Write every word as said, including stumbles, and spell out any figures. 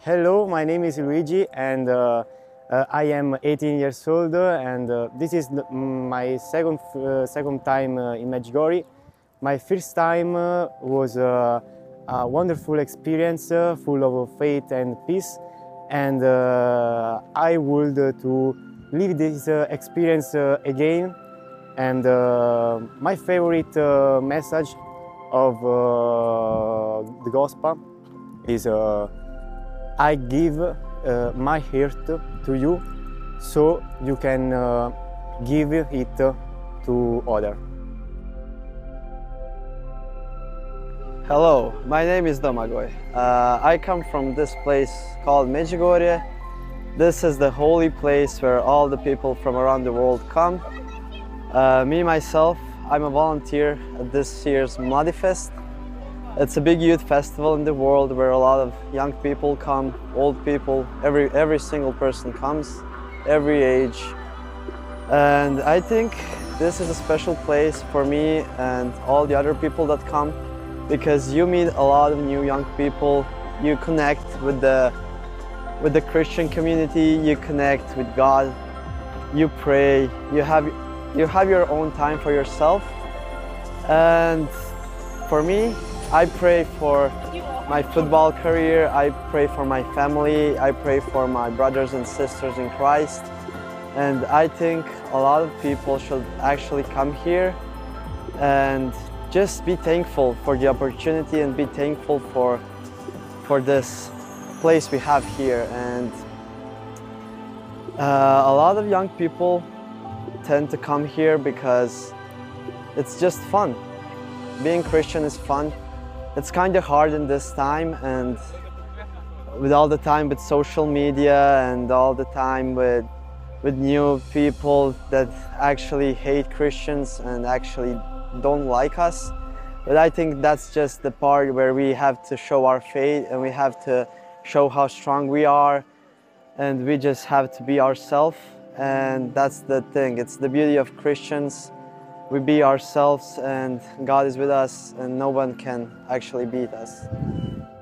Hello, my name is Luigi and uh, uh, I am eighteen years old and uh, this is the, my second, uh, second time uh, in Medjugorje. My first time uh, was uh, a wonderful experience uh, full of faith and peace, and uh, I would uh, to live this uh, experience uh, again. And uh, my favorite uh, message of uh, the gospel is uh, I give uh, my heart to you so you can uh, give it to others. Hello, my name is Domagoj. Uh, I come from this place called Medjugorje. This is the holy place where all the people from around the world come. Uh, me, myself, I'm a volunteer at this year's Mladifest. It's a big youth festival in the world where a lot of young people come, old people, every, every single person comes, every age. And I think this is a special place for me and all the other people that come, because you meet a lot of new young people, you connect with the, with the Christian community, you connect with God, you pray, you have, you have your own time for yourself. And for me, I pray for my football career, I pray for my family, I pray for my brothers and sisters in Christ. And I think a lot of people should actually come here and just be thankful for the opportunity and be thankful for, for this place we have here. And uh, a lot of young people tend to come here because it's just fun. Being Christian is fun. It's kind of hard in this time, and with all the time with social media and all the time with, with new people that actually hate Christians and actually don't like us. But I think that's just the part where we have to show our faith and we have to show how strong we are, and we just have to be ourselves. And that's the thing, it's the beauty of Christians. We be ourselves and God is with us and no one can actually beat us.